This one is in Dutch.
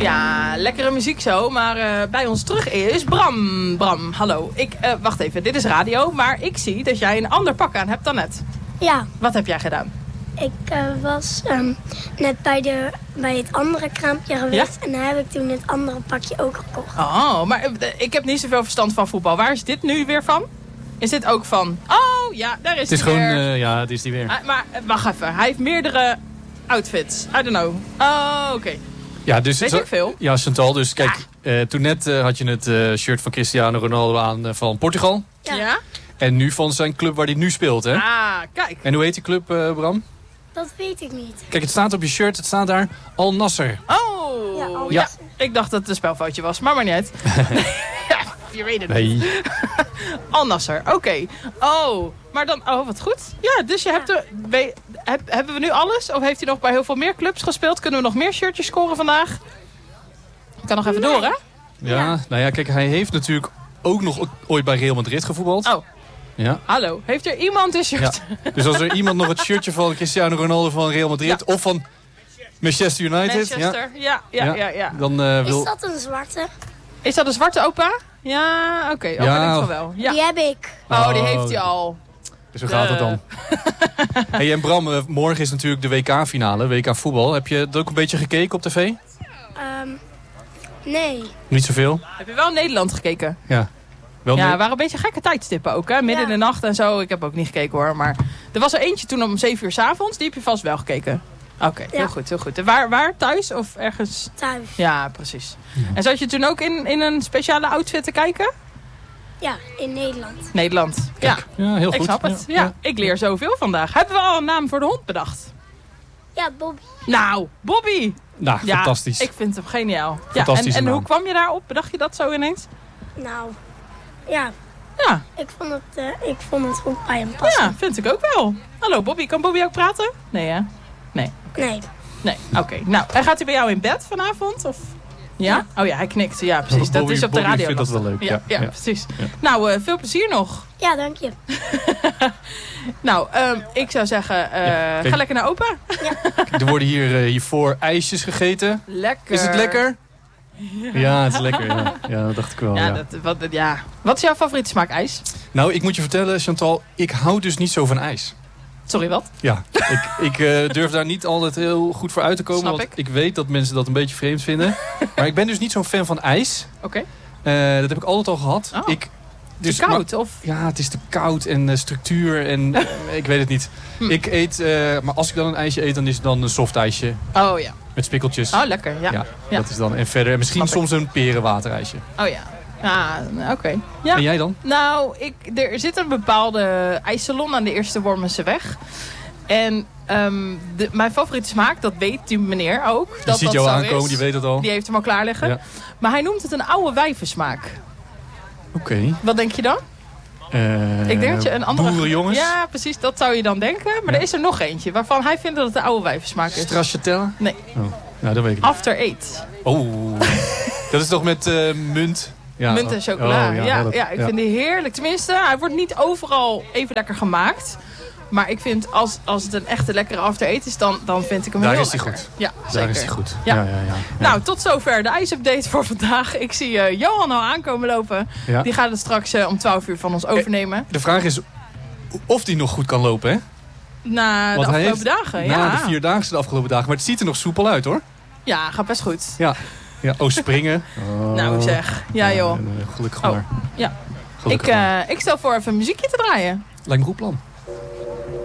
Ja, lekkere muziek zo, maar bij ons terug is Bram. Bram, hallo. Wacht even, dit is radio, maar ik zie dat jij een ander pak aan hebt dan net. Ja. Wat heb jij gedaan? Ik was net bij het andere kraampje geweest en daar heb ik toen het andere pakje ook gekocht. Oh, maar ik heb niet zoveel verstand van voetbal. Waar is dit nu weer van? Is dit ook van... Oh, ja, daar is hij weer. Het is gewoon, ja, het is die weer. Maar wacht even, hij heeft meerdere outfits. I don't know. Oh, oké. Ja, dus weet ik veel? Ja, Chantal, dus kijk, toen net had je het shirt van Cristiano Ronaldo aan van Portugal. Ja? En nu van zijn club waar hij nu speelt, hè? Ah, kijk. En hoe heet die club, Bram? Dat weet ik niet. Kijk, het staat op je shirt, het staat daar Al Nasser. Oh, ja. Ik dacht dat het een spelfoutje was, maar niet uit. Ja, je weet het niet. Al Nasser, oké. Oh, maar dan, wat goed. Ja, dus je hebt hebben we nu alles? Of heeft hij nog bij heel veel meer clubs gespeeld? Kunnen we nog meer shirtjes scoren vandaag? Kan nog even door, hè? Ja, nou ja, kijk, hij heeft natuurlijk ook nog ooit bij Real Madrid gevoetbald. Oh. Ja. Hallo, heeft er iemand een shirt? Ja. Dus als er iemand nog het shirtje van Cristiano Ronaldo van Real Madrid of van Manchester United. Manchester, ja. Dan, Is dat een zwarte? Is dat een zwarte opa? Ja, oké. Ik denk van wel. Ja. Die heb ik. Oh, die heeft hij al. Dus hoe gaat het dan? Hey, en Bram, morgen is natuurlijk de WK-finale, WK voetbal. Heb je het ook een beetje gekeken op tv? Nee. Niet zoveel? Heb je wel Nederland gekeken? Ja. Wel ja, waren een beetje gekke tijdstippen ook, hè? Midden in de nacht en zo. Ik heb ook niet gekeken hoor. Maar er was er eentje toen om 7 uur 's avonds. Die heb je vast wel gekeken. Oké, heel goed, heel goed. En waar? Thuis of ergens? Thuis. Ja, precies. Ja. En zat je toen ook in een speciale outfit te kijken? Ja, in Nederland. Nederland, ja. Ja, heel goed. Ik snap het. Ja. Ik leer zoveel vandaag. Hebben we al een naam voor de hond bedacht? Ja, Bobby. Nou, Bobby! Nou, fantastisch. Ik vind hem geniaal. Fantastisch. Ja, en hoe kwam je daarop? Bedacht je dat zo ineens? Nou, ja. Ja. Ik vond het goed bij hem passen. Ja, vind ik ook wel. Hallo Bobby, kan Bobby ook praten? Nee hè? Nee. Nee, oké. Nou, en gaat hij bij jou in bed vanavond? Of... Ja? Oh ja, hij knikt. Ja, precies. Bobby, dat is op de radio. Ik vind dat wel leuk. Ja, precies. Ja. Nou, veel plezier nog. Ja, dank je. Nou, ik zou zeggen, ga lekker naar opa. Ja. Er worden hiervoor ijsjes gegeten. Lekker. Is het lekker? Ja, het is lekker. Ja, dat dacht ik wel. Wat is jouw favoriete smaak ijs? Nou, ik moet je vertellen, Chantal, ik hou dus niet zo van ijs. Sorry, wat? Ja, ik durf daar niet altijd heel goed voor uit te komen. Snap want ik weet dat mensen dat een beetje vreemd vinden. Maar ik ben dus niet zo'n fan van ijs. Oké. Dat heb ik altijd al gehad. Oh. Dus te koud? Of? Ja, het is te koud en structuur en ik weet het niet. Ik eet, maar als ik dan een ijsje eet, dan is het dan een soft ijsje. Oh ja. Met spikkeltjes. Oh, lekker. Ja. Dat is dan. En verder, misschien soms een perenwaterijsje. Oh ja. Ah, oké. Ja. En jij dan? Nou, er zit een bepaalde ijssalon aan de Eerste Wormenseweg. En mijn favoriete smaak, dat weet die meneer ook. Die ziet jou aankomen, die weet het al. Die heeft hem al klaar liggen. Ja. Maar hij noemt het een oude wijvensmaak. Oké. Wat denk je dan? Ik denk dat je een andere... Boerenjongens? Ja, precies. Dat zou je dan denken. Maar er is er nog eentje waarvan hij vindt dat het de oude wijvensmaak is. Stracciatella? Nee. Oh. Nou, dat weet ik niet. After Eight. Oh. Dat is toch met munt? Ja. Munt en chocola. Oh, ja, ik vind die heerlijk. Tenminste, hij wordt niet overal even lekker gemaakt. Maar ik vind, als het een echte lekkere after eight is, dan vind ik hem heel lekker. Daar is hij goed. Ja, zeker. Daar is hij goed. Ja. Nou, tot zover de ijsupdate voor vandaag. Ik zie Johan al aankomen lopen. Ja. Die gaat het straks om 12 uur van ons overnemen. De vraag is of die nog goed kan lopen, hè? Na de afgelopen dagen, ja. Na de 4-daagse de afgelopen dagen. Maar het ziet er nog soepel uit, hoor. Ja, gaat best goed. Ja. Springen. Oh. Nou zeg. Ja, joh. Gelukkig maar. Ja. Ik stel voor even een muziekje te draaien. Lijkt me een goed plan.